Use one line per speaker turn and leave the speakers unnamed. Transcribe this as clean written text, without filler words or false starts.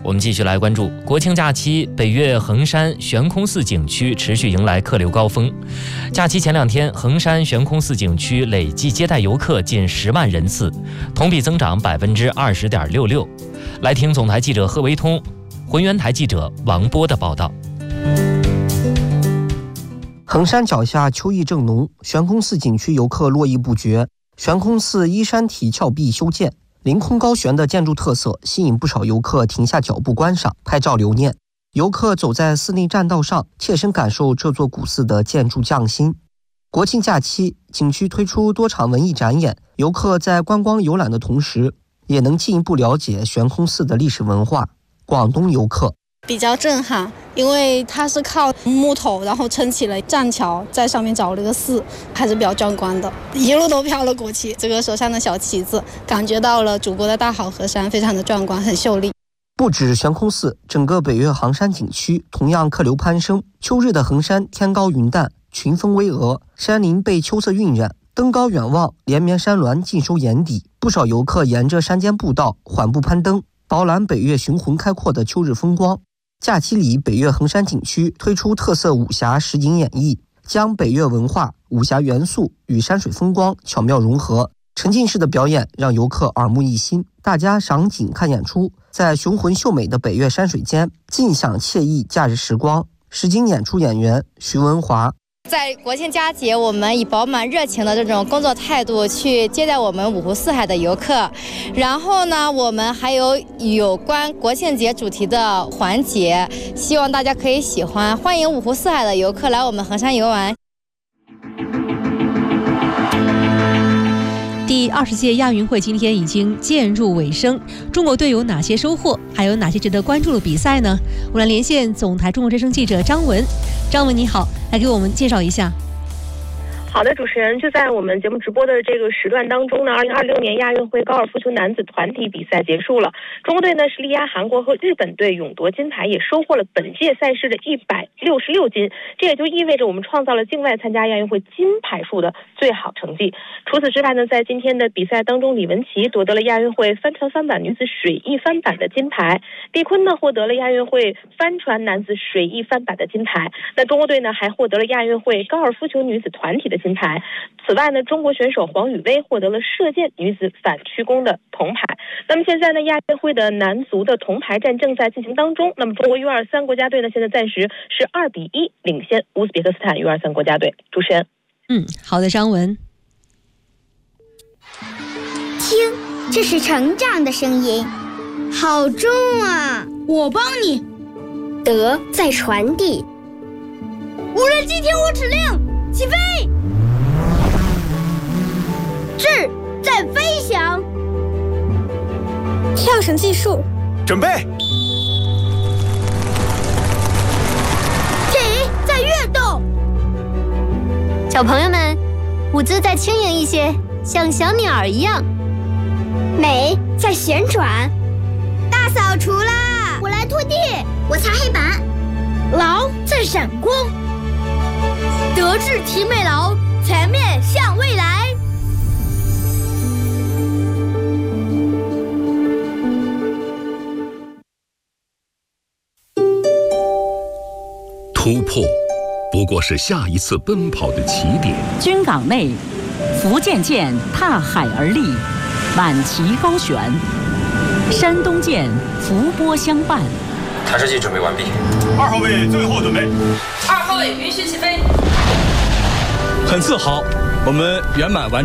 我们继续来关注国庆假期，北岳衡山悬空寺景区持续迎来客流高峰。假期前2天，衡山悬空寺景区累计接待游客近10万人次，同比增长20.66%。来听总台记者贺维通、浑源台记者王波的报道。
衡山脚下秋意正浓，悬空寺景区游客络绎不绝。悬空寺依山体峭壁修建，凌空高悬的建筑特色吸引不少游客停下脚步观赏、拍照留念。游客走在寺内栈道上，切身感受这座古寺的建筑匠心。国庆假期，景区推出多场文艺展演，游客在观光游览的同时，也能进一步了解悬空寺的历史文化。广东游客
比较震撼，因为它是靠木头然后撑起了栈桥，在上面找了个寺，还是比较壮观的。一路都飘了国旗，这个手上的小旗子，感觉到了祖国的大好河山，非常的壮观，很秀丽。
不止悬空寺，整个北岳衡山景区同样客流攀升。秋日的衡山天高云淡，群峰巍峨，山林被秋色晕染，登高远望，连绵山峦尽收眼底。不少游客沿着山间步道缓步攀登，饱览北岳雄浑开阔的秋日风光。假期里，北岳衡山景区推出特色武侠实景演绎，将北岳文化、武侠元素与山水风光巧妙融合。沉浸式的表演让游客耳目一新，大家赏景看演出，在雄浑秀美的北岳山水间尽享惬意假日时光。实景演出演员徐文华。
在国庆佳节，我们以饱满热情的这种工作态度去接待我们五湖四海的游客。然后呢，我们还有关国庆节主题的环节，希望大家可以喜欢，欢迎五湖四海的游客来我们衡山游玩。
第20届亚运会今天已经渐入尾声，中国队有哪些收获？还有哪些值得关注的比赛呢？我们来连线总台中国之声记者张文。张文你好，来给我们介绍一下。
好的，主持人，就在我们节目直播的这个时段当中呢，2026年亚运会高尔夫球男子团体比赛结束了，中国队呢是力压韩国和日本队勇夺金牌，也收获了本届赛事的166金，这也就意味着我们创造了境外参加亚运会金牌数的最好成绩。除此之外呢，在今天的比赛当中，李文琪夺得了亚运会帆船翻板女子水翼翻板的金牌，毕坤呢获得了亚运会帆船男子水翼翻板的金牌。那中国队呢还获得了亚运会高尔夫球女子团体的金牌。此外呢，中国选手黄雨薇获得了射箭女子反曲弓的铜牌。那么现在呢，亚运会的男足的铜牌战正在进行当中。那么中国 U23 国家队呢，现在暂时是2-1领先乌兹别克斯坦 U23 国家队。主持人，
好的，张文。
听，这是成长的声音，好重啊！
我帮你。
德在传递。
无人机听我指令，起飞！
智在飞翔。
跳绳计数，
准备。
体在跃动。
小朋友们，舞姿再轻盈一些，像小鸟一样。
美在旋转。大扫除啦！我来拖地，我擦黑板。
劳在闪光。德智体美劳，全面向未来。
突破不过是下一次奔跑的起点。
军港内，福建舰踏海而立，满旗高悬；山东舰伏波相伴。
弹射器准备完毕。
2号位最后准备。
2号位允许起飞。
很自豪，我们圆满完成。